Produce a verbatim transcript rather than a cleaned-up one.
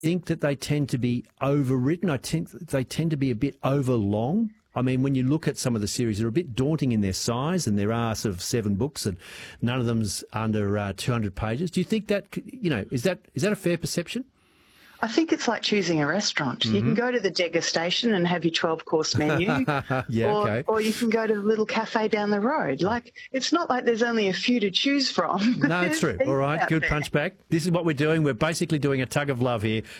think that they tend to be overwritten? I think they tend to be a bit overlong. I mean, when you look at some of the series, they're a bit daunting in their size, and there are sort of seven books, and none of them's under uh, two hundred pages. Do you think that, you know, is that is that a fair perception? I think it's like choosing a restaurant. Mm-hmm. You can go to the degustation and have your twelve-course menu, yeah, or, okay. or you can go to the little cafe down the road. Like, it's not like there's only a few to choose from. No, it's true. All right, good punch back. This is what we're doing. We're basically doing a tug of love here.